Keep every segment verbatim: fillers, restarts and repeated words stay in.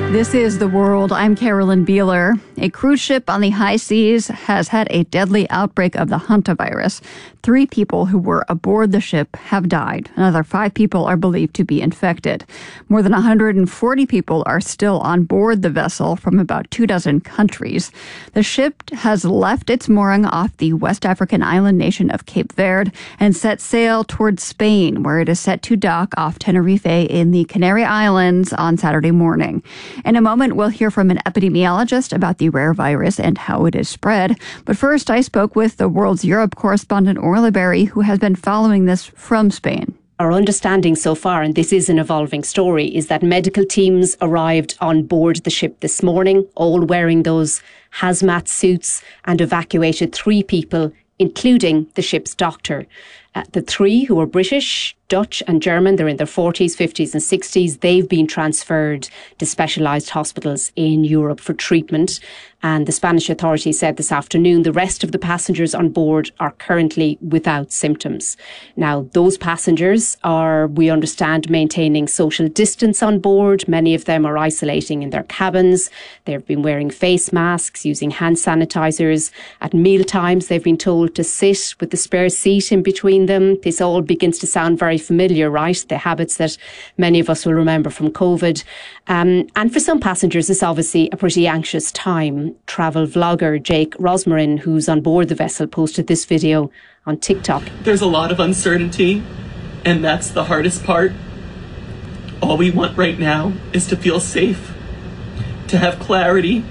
This is The World. I'm Carolyn Beeler. A cruise ship on the high seas has had a deadly outbreak of the hantavirus. Three people who were aboard the ship have died. Another five people are believed to be infected. More than one hundred forty people are still on board the vessel from about two dozen countries. The ship has left its mooring off the West African island nation of Cape Verde and set sail towards Spain, where it is set to dock off Tenerife in the Canary Islands on Saturday morning. In a moment, we'll hear from an epidemiologist about the rare virus and how it is spread. But first, I spoke with the World's Europe correspondent Orla Berry, who has been following this from Spain. Our understanding so far, and this is an evolving story, is that medical teams arrived on board the ship this morning, all wearing those hazmat suits, and evacuated three people, including the ship's doctor. Uh, the three, who are British, Dutch and German, they're in their forties, fifties and sixties. They've been transferred to specialised hospitals in Europe for treatment. And the Spanish authorities said this afternoon the rest of the passengers on board are currently without symptoms. Now, those passengers are, we understand, maintaining social distance on board. Many of them are isolating in their cabins. They've been wearing face masks, using hand sanitisers. At meal times, they've been told to sit with the spare seat in between them. This all begins to sound very familiar, right? The habits that many of us will remember from COVID. Um, and for some passengers, it's obviously a pretty anxious time. Travel vlogger Jake Rosmarin, who's on board the vessel, posted this video on TikTok. There's a lot of uncertainty, and that's the hardest part. All we want right now is to feel safe, to have clarity,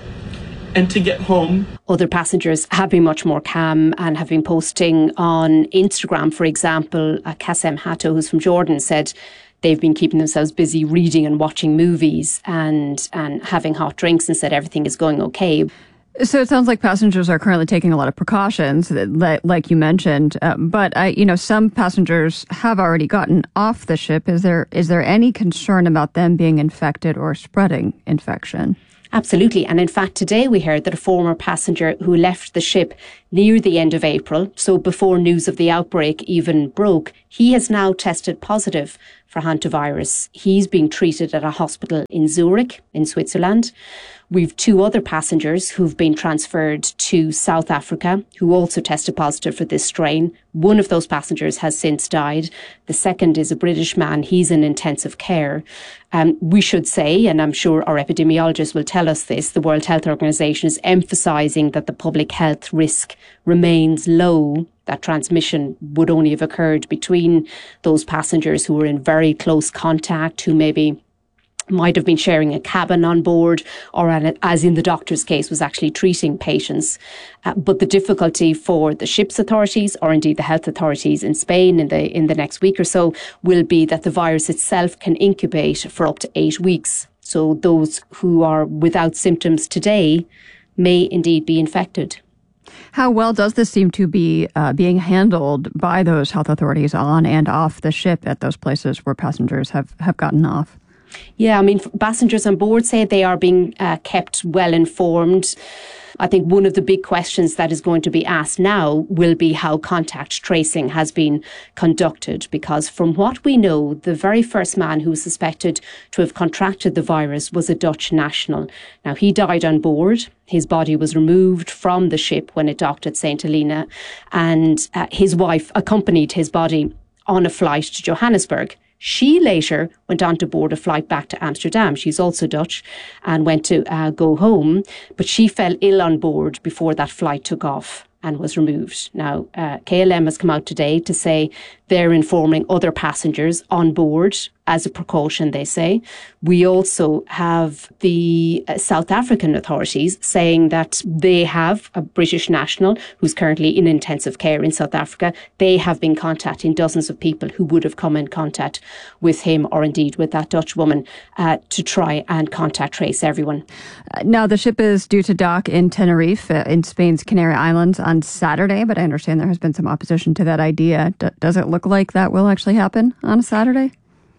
and to get home. Other passengers have been much more calm and have been posting on Instagram, for example. Uh, Kassem Hatto, who's from Jordan, said they've been keeping themselves busy reading and watching movies and, and having hot drinks, and said everything is going okay. So it sounds like passengers are currently taking a lot of precautions, like you mentioned. Uh, but, I, you know, some passengers have already gotten off the ship. Is there is there any concern about them being infected or spreading infection? Absolutely. And in fact, today we heard that a former passenger who left the ship near the end of April, so before news of the outbreak even broke, he has now tested positive for hantavirus. He's being treated at a hospital in Zurich, in Switzerland. We've two other passengers who've been transferred to South Africa who also tested positive for this strain. One of those passengers has since died. The second is a British man. He's in intensive care. Um, we should say, and I'm sure our epidemiologists will tell us this, the World Health Organization is emphasising that the public health risk remains low, that transmission would only have occurred between those passengers who were in very close contact, who maybe might have been sharing a cabin on board, or as in the doctor's case, was actually treating patients. Uh, but the difficulty for the ship's authorities, or indeed the health authorities in Spain in the in the next week or so, will be that the virus itself can incubate for up to eight weeks. So those who are without symptoms today may indeed be infected. How well does this seem to be uh, being handled by those health authorities on and off the ship at those places where passengers have, have gotten off? Yeah, I mean, passengers on board say they are being uh, kept well informed. I think one of the big questions that is going to be asked now will be how contact tracing has been conducted, because from what we know, the very first man who was suspected to have contracted the virus was a Dutch national. Now, he died on board. His body was removed from the ship when it docked at Saint Helena, and uh, his wife accompanied his body on a flight to Johannesburg. She later went on to board a flight back to Amsterdam. She's also Dutch and went to uh, go home, but she fell ill on board before that flight took off and was removed. Now, uh, K L M has come out today to say they're informing other passengers on board as a precaution, they say. We also have the uh, South African authorities saying that they have a British national who's currently in intensive care in South Africa. They have been contacting dozens of people who would have come in contact with him, or indeed with that Dutch woman, uh, to try and contact trace everyone. Uh, now, the ship is due to dock in Tenerife, uh, in Spain's Canary Islands, on Saturday, but I understand there has been some opposition to that idea. D- does it look like that will actually happen on a Saturday?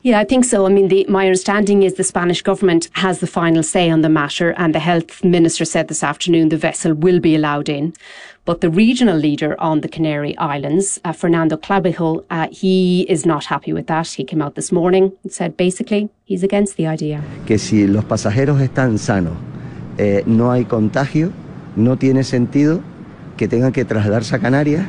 Yeah, I think so. I mean, the, my understanding is the Spanish government has the final say on the matter, and the health minister said this afternoon the vessel will be allowed in. But the regional leader on the Canary Islands, uh, Fernando Clavijo, uh, he is not happy with that. He came out this morning and said basically he's against the idea. Que si los pasajeros están sanos, eh, no hay contagio, no tiene sentido que tengan que trasladarse a Canarias.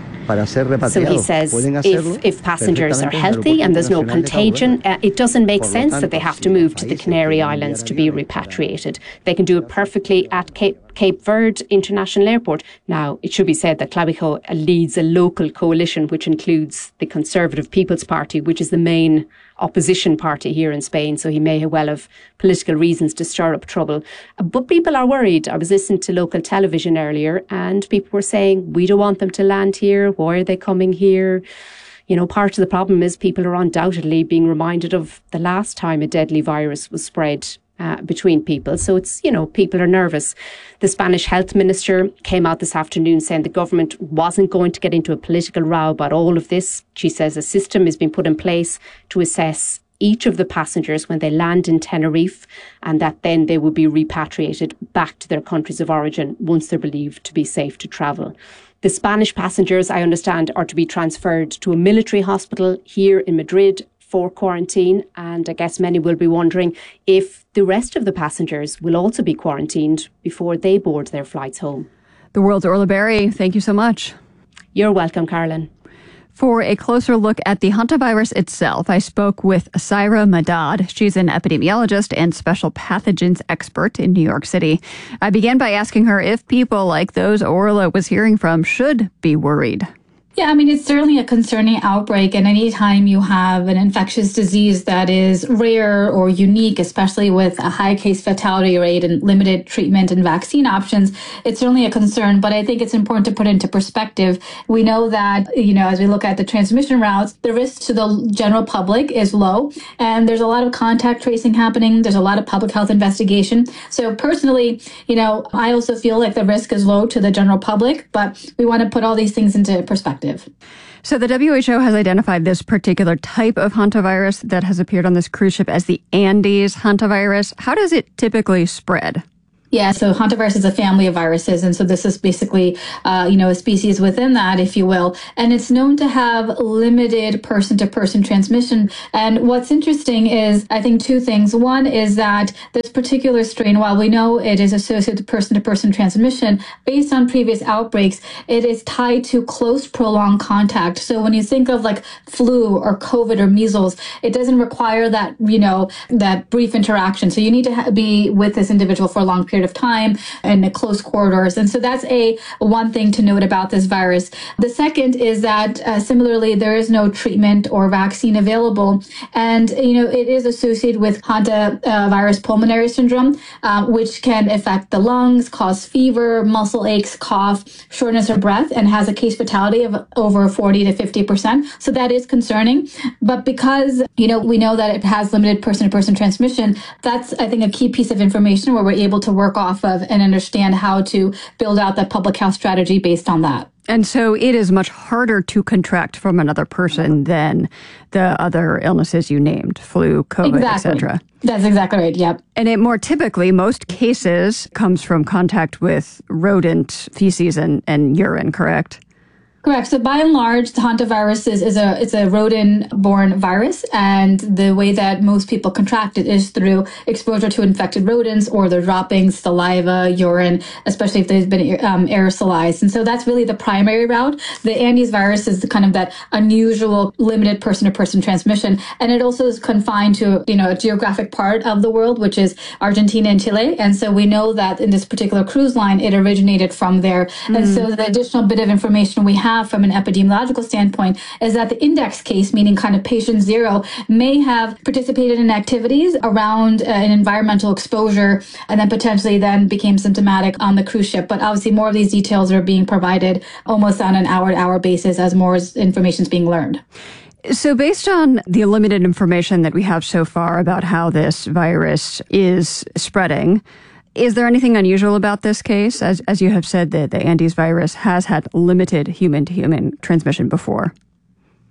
So he says if, if passengers are healthy and there's no contagion, uh, it doesn't make sense that they have to move to the Canary Islands to be repatriated. They can do it perfectly at Cape, Cape Verde International Airport. Now, it should be said that Clavijo leads a local coalition which includes the Conservative People's Party, which is the main opposition party here in Spain, so he may well have political reasons to stir up trouble. But people are worried. I was listening to local television earlier and people were saying, we don't want them to land here. Why are they coming here? You know, part of the problem is people are undoubtedly being reminded of the last time a deadly virus was spread Uh, between people. So it's, you know, people are nervous. The Spanish health minister came out this afternoon saying the government wasn't going to get into a political row about all of this. She says a system has been put in place to assess each of the passengers when they land in Tenerife, and that then they will be repatriated back to their countries of origin once they're believed to be safe to travel. The Spanish passengers, I understand, are to be transferred to a military hospital here in Madrid for quarantine, and I guess many will be wondering if the rest of the passengers will also be quarantined before they board their flights home. The World's Orla Berry, thank you so much. You're welcome, Carolyn. For a closer look at the hantavirus itself, I spoke with Saira Madad. She's an epidemiologist and special pathogens expert in New York City. I began by asking her if people like those Orla was hearing from should be worried. Yeah, I mean, it's certainly a concerning outbreak. And anytime you have an infectious disease that is rare or unique, especially with a high case fatality rate and limited treatment and vaccine options, it's certainly a concern. But I think it's important to put into perspective. We know that, you know, as we look at the transmission routes, the risk to the general public is low. And there's a lot of contact tracing happening. There's a lot of public health investigation. So personally, you know, I also feel like the risk is low to the general public, but we want to put all these things into perspective. So the W H O has identified this particular type of hantavirus that has appeared on this cruise ship as the Andes hantavirus. How does it typically spread? Yeah, so hantavirus is a family of viruses. And so this is basically, uh, you know, a species within that, if you will. And it's known to have limited person-to-person transmission. And what's interesting is, I think, two things. One is that this particular strain, while we know it is associated with person-to-person transmission, based on previous outbreaks, it is tied to close, prolonged contact. So when you think of like flu or COVID or measles, it doesn't require that, you know, that brief interaction. So you need to ha- be with this individual for a long period of time in the close corridors. And so that's a one thing to note about this virus. The second is that uh, similarly, there is no treatment or vaccine available. And, you know, it is associated with hantavirus pulmonary syndrome, uh, which can affect the lungs, cause fever, muscle aches, cough, shortness of breath, and has a case fatality of over forty to fifty percent. So that is concerning. But because, you know, we know that it has limited person-to-person transmission, that's, I think, a key piece of information where we're able to work off of and understand how to build out that public health strategy based on that. And so it is much harder to contract from another person than the other illnesses you named, flu, COVID, exactly. et cetera. That's exactly right, yep. And it more typically, most cases, comes from contact with rodent feces and, and urine, correct? Correct. So by and large, the hantavirus is, is a it's a rodent-borne virus, and the way that most people contract it is through exposure to infected rodents or their droppings, saliva, urine, especially if they've been um, aerosolized. And so that's really the primary route. The Andes virus is kind of that unusual, limited person-to-person transmission, and it also is confined to, you know, a geographic part of the world, which is Argentina and Chile. And so we know that in this particular cruise line, it originated from there. Mm-hmm. And so the additional bit of information we have from an epidemiological standpoint is that the index case, meaning kind of patient zero, may have participated in activities around uh, an environmental exposure and then potentially then became symptomatic on the cruise ship. But obviously more of these details are being provided almost on an hour-to-hour basis as more information is being learned. So based on the limited information that we have so far about how this virus is spreading, is there anything unusual about this case? As as you have said, that the Andes virus has had limited human-to-human transmission before.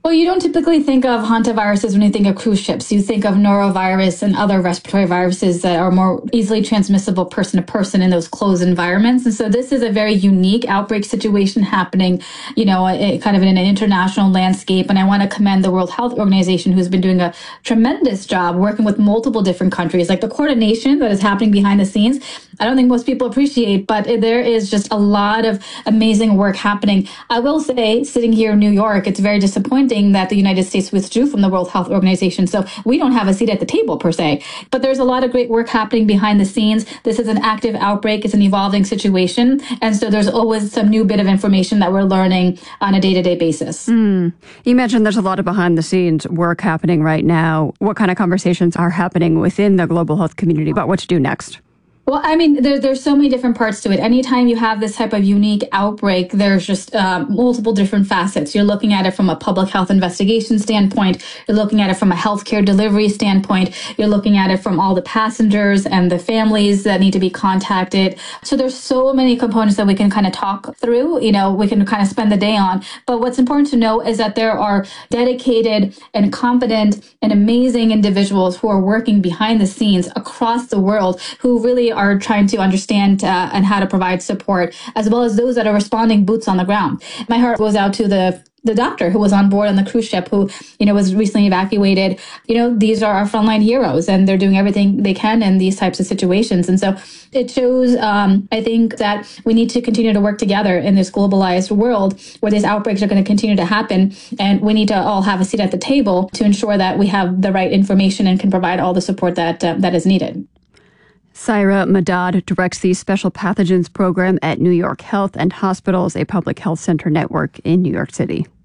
Well, you don't typically think of hantaviruses when you think of cruise ships. You think of norovirus and other respiratory viruses that are more easily transmissible person to person in those closed environments. And so this is a very unique outbreak situation happening, you know, it, kind of in an international landscape. And I want to commend the World Health Organization, who's been doing a tremendous job working with multiple different countries. Like the coordination that is happening behind the scenes, I don't think most people appreciate, but there is just a lot of amazing work happening. I will say, sitting here in New York, it's very disappointing that the United States withdrew from the World Health Organization. So we don't have a seat at the table per se, but there's a lot of great work happening behind the scenes. This is an active outbreak. It's an evolving situation. And so there's always some new bit of information that we're learning on a day-to-day basis. Mm. You mentioned there's a lot of behind the scenes work happening right now. What kind of conversations are happening within the global health community about what to do next? Well, I mean, there, there's so many different parts to it. Anytime you have this type of unique outbreak, there's just uh, multiple different facets. You're looking at it from a public health investigation standpoint. You're looking at it from a healthcare delivery standpoint. You're looking at it from all the passengers and the families that need to be contacted. So there's so many components that we can kind of talk through, you know, we can kind of spend the day on. But what's important to know is that there are dedicated and competent and amazing individuals who are working behind the scenes across the world who really are trying to understand uh, and how to provide support, as well as those that are responding boots on the ground. My heart goes out to the the doctor who was on board on the cruise ship who, you know, was recently evacuated. You know, these are our frontline heroes and they're doing everything they can in these types of situations. And so it shows, um, I think, that we need to continue to work together in this globalized world where these outbreaks are going to continue to happen. And we need to all have a seat at the table to ensure that we have the right information and can provide all the support that uh, that is needed. Saira Madad directs the Special Pathogens Program at New York Health and Hospitals, a public health center network in New York City.